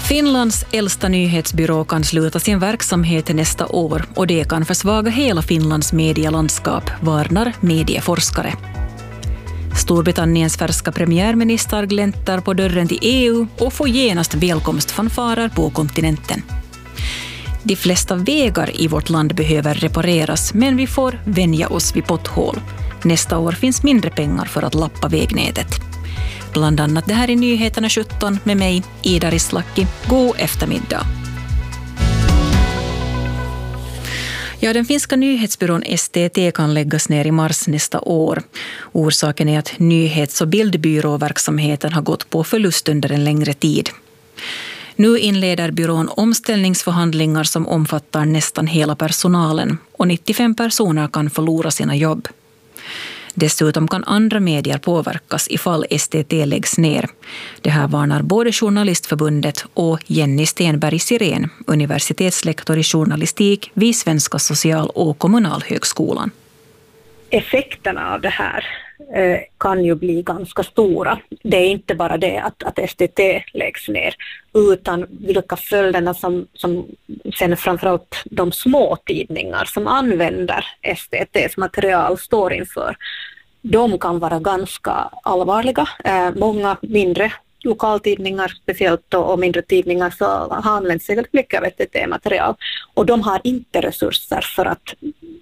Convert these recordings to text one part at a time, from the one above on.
Finlands äldsta nyhetsbyrå kan sluta sin verksamhet nästa år och det kan försvaga hela Finlands medielandskap, varnar medieforskare. Storbritanniens färska premiärminister gläntar på dörren till EU och får genast välkomstfanfarer på kontinenten. De flesta vägar i vårt land behöver repareras, men vi får vänja oss vid potthål. Nästa år finns mindre pengar för att lappa vägnätet. Bland annat det här i Nyheterna 17 med mig, Ida Rislaki. God eftermiddag. Ja, den finska nyhetsbyrån STT kan läggas ner i mars nästa år. Orsaken är att nyhets- och bildbyråverksamheten har gått på förlust under en längre tid. Nu inleder byrån omställningsförhandlingar som omfattar nästan hela personalen och 95 personer kan förlora sina jobb. Dessutom kan andra medier påverkas ifall STT läggs ner. Det här varnar både Journalistförbundet och Jenny Stenberg Sirén, universitetslektor i journalistik vid Svenska social- och kommunalhögskolan. Effekterna av det här kan ju bli ganska stora. Det är inte bara det att STT läggs ner, utan vilka följderna som sen framförallt de små tidningar som använder STTs material står inför. De kan vara ganska allvarliga. Många mindre lokaltidningar speciellt och mindre tidningar så har använt sig väldigt mycket av STT-material och de har inte resurser för att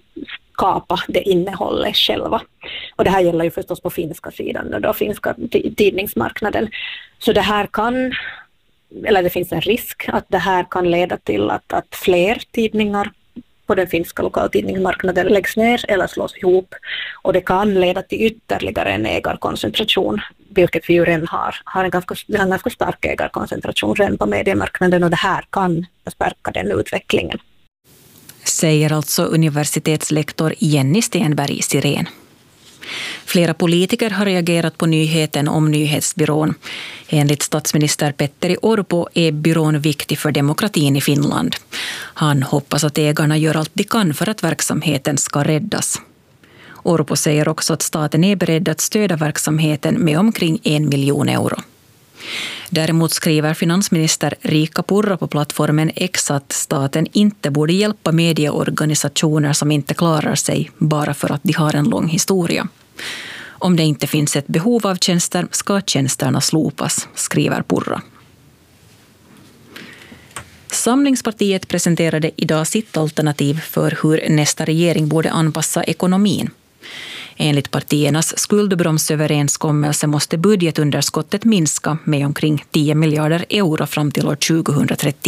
skapa det innehållet själva. Och det här gäller ju förstås på finska sidan och då finska tidningsmarknaden. Så det här kan, eller det finns en risk att det här kan leda till att fler tidningar på den finska lokaltidningsmarknaden läggs ner eller slås ihop. Och det kan leda till ytterligare en ägarkoncentration, vilket vi ju redan har en ganska stark ägarkoncentration redan på mediemarknaden och det här kan stärka den utvecklingen. Säger alltså universitetslektor Jenny Stenberg Sirén. Flera politiker har reagerat på nyheten om nyhetsbyrån. Enligt statsminister Petteri Orpo är byrån viktig för demokratin i Finland. Han hoppas att ägarna gör allt de kan för att verksamheten ska räddas. Orpo säger också att staten är beredd att stödja verksamheten med omkring 1 miljon euro. Däremot skriver finansminister Riikka Purra på plattformen X att staten inte borde hjälpa medieorganisationer som inte klarar sig bara för att de har en lång historia. Om det inte finns ett behov av tjänster ska tjänsterna slopas, skriver Purra. Samlingspartiet presenterade idag sitt alternativ för hur nästa regering borde anpassa ekonomin. Enligt partiernas skuldbromsöverenskommelse måste budgetunderskottet minska med omkring 10 miljarder euro fram till år 2030.